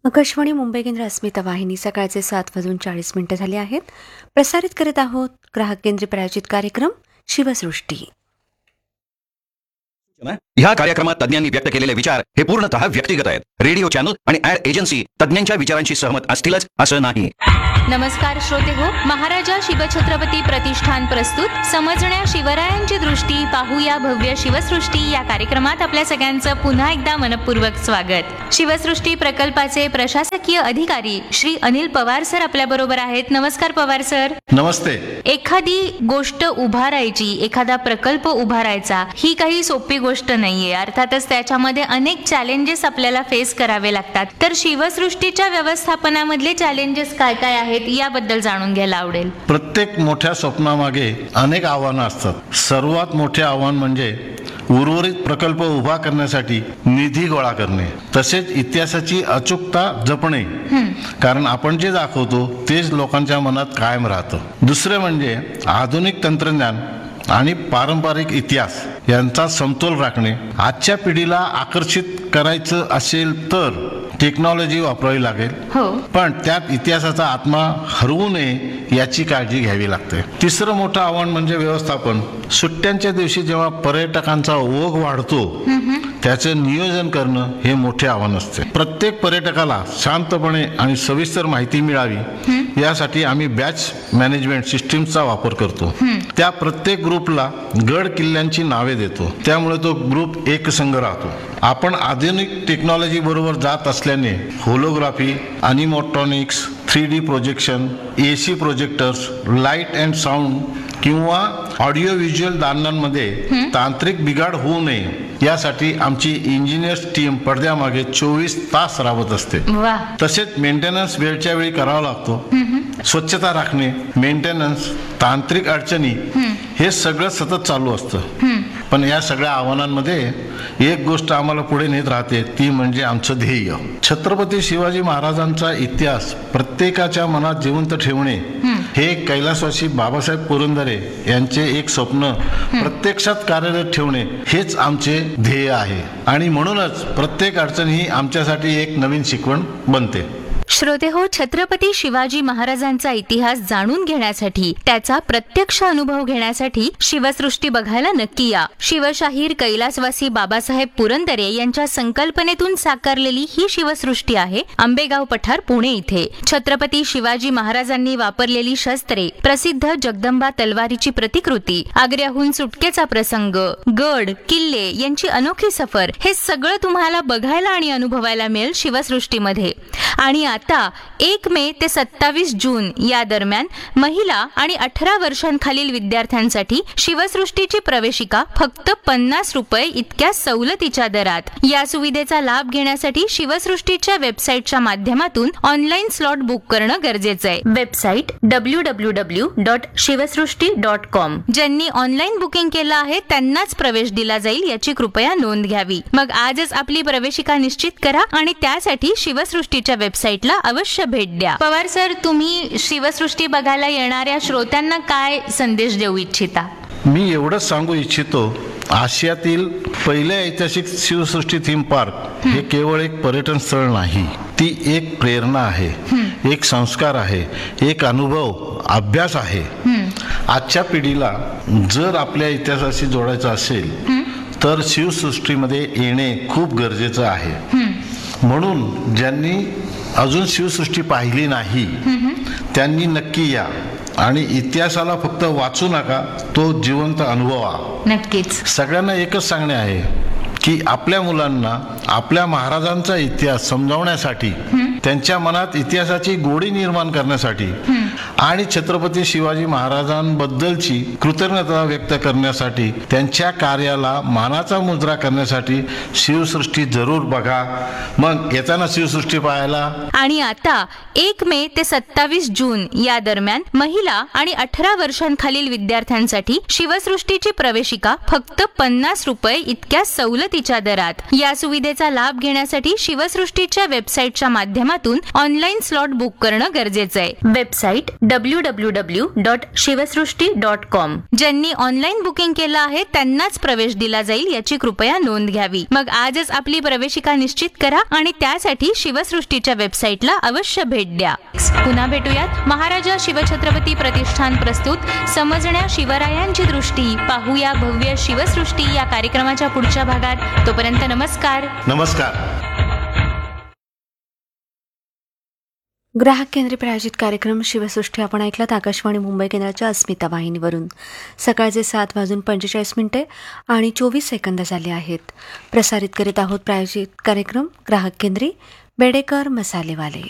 आकाशवाणी मुंबई केंद्र अस्मिता वाहिनी सकाळचे 7:40 झाले आहेत. प्रसारित करीत आहोत ग्राहक केंद्री प्रायोजित कार्यक्रम शिवसृष्टी. ह्या कार्यक्रमात तज्ञांनी व्यक्त केलेले विचार हे पूर्णतः व्यक्तिगत आहेत. रेडिओ चॅनल आणि ऍड एजन्सी तज्ञांच्या विचारांशी सहमत असतीलच असं नाही. नमस्कार श्रोते हो, महाराजा शिवछत्रपती प्रतिष्ठान प्रस्तुत समजण्या शिवरायांची दृष्टी पाहूया भव्य शिवसृष्टी या कार्यक्रमात आपल्या सगळ्यांचं पुन्हा एकदा मनपूर्वक स्वागत. शिवसृष्टी प्रकल्पाचे प्रशासकीय अधिकारी श्री अनिल पवार सर आपल्या बरोबर आहेत. नमस्कार पवार सर. नमस्ते. एखादी गोष्ट उभारायची, एखादा प्रकल्प उभारायचा ही काही सोपी गोष्ट नाहीये. अर्थातच त्याच्यामध्ये अनेक चॅलेंजेस आपल्याला फेस करावे लागतात. तर शिवसृष्टीच्या व्यवस्थापनामधले चॅलेंजेस काय काय आहेत याबद्दल जाणून घ्यायला आवडेल. प्रत्येक मोठ्या स्वप्नामागे अनेक आव्हानं असतात. सर्वात मोठे आव्हान म्हणजे उर्वरित प्रकल्प उभा करण्यासाठी निधी गोळा करणे, तसेच इतिहासाची अचूकता जपणे. कारण आपण जे दाखवतो तेच लोकांच्या मनात कायम राहतं. दुसरे म्हणजे आधुनिक तंत्रज्ञान आणि पारंपरिक इतिहास यांचा समतोल राखणे. आजच्या पिढीला आकर्षित करायचं असेल तर टेक्नॉलॉजी वापरावी लागेल, पण त्यात इतिहासाचा आत्मा हरवू नये याची काळजी घ्यावी लागते. तिसरं मोठं आव्हान म्हणजे व्यवस्थापन. सुट्ट्यांच्या दिवशी जेव्हा पर्यटकांचा ओघ वाढतो त्याचं नियोजन करणं हे मोठे आव्हान असते. प्रत्येक पर्यटकाला शांतपणे आणि सविस्तर माहिती मिळावी यासाठी आम्ही बॅच मॅनेजमेंट सिस्टीमचा वापर करतो. त्या प्रत्येक ग्रुपला गड किल्ल्यांची नावे देतो, त्यामुळे तो ग्रुप एकसंघ राहतो. आपण आधुनिक टेक्नॉलॉजी बरोबर जात असल्याने holography, अॅनिमोट्रॉनिक्स, 3D projection, AC projectors, light and sound किंवा ऑडिओ व्हिज्युअल दालनांमध्ये तांत्रिक बिघाड होऊ नये यासाठी आमची इंजिनियर्स टीम पडद्यामागे 24 तास राबत असते. तसेच मेंटेनन्स वेळच्या वेळी करावा लागतो. स्वच्छता राखणे, मेंटेनन्स, तांत्रिक अडचणी हे सगळं सतत चालू असतं. पण या सगळ्या आव्हानांमध्ये एक गोष्ट आम्हाला पुढे नेत राहते, ती म्हणजे आमचं ध्येय. छत्रपती शिवाजी महाराजांचा इतिहास प्रत्येकाच्या मनात जिवंत ठेवणे हे कैलासवासी बाबासाहेब पुरंदरे यांचे एक स्वप्न प्रत्यक्षात कार्यरत ठेवणे हेच आमचे ध्येय आहे. आणि म्हणूनच प्रत्येक अडचण ही आमच्यासाठी एक नवीन शिकवण बनते. श्रोते हो, छत्रपती शिवाजी महाराजांचा इतिहास जाणून घेण्यासाठी, त्याचा प्रत्यक्ष अनुभव घेण्यासाठी शिवसृष्टी बघायला नक्की या. शिवशाहीर कैलासवासी बाबासाहेब पुरंदरे यांच्या संकल्पनेतून साकारलेली ही शिवसृष्टी आहे आंबेगाव पठार, पुणे इथे. छत्रपती शिवाजी महाराजांनी वापरलेली शस्त्रे, प्रसिद्ध जगदंबा तलवारीची प्रतिकृती, आग्र्याहून सुटकेचा प्रसंग, गड किल्ले यांची अनोखी सफर हे सगळं तुम्हाला बघायला आणि अनुभवायला मिळेल शिवसृष्टीमध्ये. आणि आता 1 मे ते 27 जून या दरम्यान महिला आणि 18 वर्षांखालील विद्यार्थ्यांसाठी शिवसृष्टीची प्रवेशिका फक्त 50 रुपये इतक्या सवलतीच्या दरात. या सुविधेचा लाभ घेण्यासाठी शिवसृष्टीच्या वेबसाईटच्या माध्यमातून ऑनलाईन स्लॉट बुक करणं गरजेचं आहे. Website www.shivasrushti.com. ज्यांनी ऑनलाईन बुकिंग केलं आहे त्यांनाच प्रवेश दिला जाईल याची कृपया नोंद घ्यावी. मग आजच आपली प्रवेशिका निश्चित करा आणि त्यासाठी शिवसृष्टीच्या वेबसाईटला अवश्य भेट द्या. पवार सर, तुम्ही शिवसृष्टी बघायला येणाऱ्या श्रोत्यांना काय संदेश देऊ इच्छिता? मी एवढंच सांगू इच्छितो, आशियातील पहिले ऐतिहासिक शिवसृष्टी थीम पार्क हे केवळ एक पर्यटन स्थळ नाही, ती एक प्रेरणा आहे, एक संस्कार आहे, एक अनुभव, अभ्यास आहे. आजच्या पिढीला जर आपल्या इतिहासाशी जोडायचं असेल तर शिवसृष्टीमध्ये येणे खूप गरजेचं आहे. म्हणून ज्यांनी अजून शिवसृष्टी पाहिली नाही त्यांनी नक्की या आणि इतिहासाला फक्त वाचू नका, तो जिवंत अनुभवा. नक्कीच. सगळ्यांना एकच सांगणे आहे की आपल्या मुलांना आपल्या महाराजांचा इतिहास समजावण्यासाठी, त्यांच्या मनात इतिहासाची गोडी निर्माण करण्यासाठी आणि छत्रपती शिवाजी महाराजांबद्दलची कृतज्ञता व्यक्त करण्यासाठी, त्यांच्या कार्याला मानाचा मुजरा करण्यासाठी शिवसृष्टी जरूर बघा. मग येताना शिवसृष्टी पाहायला. आणि आता 1 मे ते 27 जून या दरम्यान महिला आणि 18 वर्षांखालील विद्यार्थ्यांसाठी शिवसृष्टीची प्रवेशिका फक्त 50 रुपये इतक्या सवलती सवलतीच्या दरात. या सुविधेचा लाभ घेण्यासाठी शिवसृष्टीच्या वेबसाईटच्या माध्यमातून ऑनलाईन स्लॉट बुक करणं गरजेचं आहे. Website www.shivasrushti.com. ज्यांनी ऑनलाईन बुकिंग केलं आहे त्यांनाच प्रवेश दिला जाईल याची कृपया नोंद घ्यावी. मग आजच आपली प्रवेशिका निश्चित करा आणि त्यासाठी शिवसृष्टीच्या वेबसाईटला अवश्य भेट द्या. पुन्हा भेटूयात. महाराजा शिवछत्रपती प्रतिष्ठान प्रस्तुत समजण्या शिवरायांची दृष्टी, पाहूया भव्य शिवसृष्टी या कार्यक्रमाच्या पुढच्या भागात. तोपर्यंत नमस्कार. नमस्कार. ग्राहक केंद्री प्रायोजित कार्यक्रम शिवसृष्टी आपण ऐकलात आकाशवाणी मुंबई केंद्राच्या अस्मिता वाहिनीवरून. सकाळचे 7:45 आणि 24 झाले आहेत. प्रसारित करीत आहोत प्रायोजित कार्यक्रम ग्राहक केंद्री बेडेकर मसालेवाले.